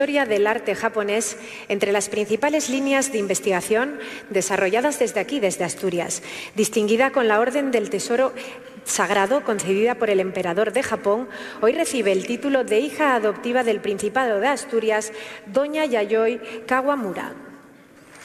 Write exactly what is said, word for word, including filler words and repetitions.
Historia del arte japonés entre las principales líneas de investigación desarrolladas desde aquí, desde Asturias, distinguida con la Orden del Tesoro Sagrado concedida por el emperador de Japón, hoy recibe el título de hija adoptiva del Principado de Asturias, doña Yayoi Kawamura.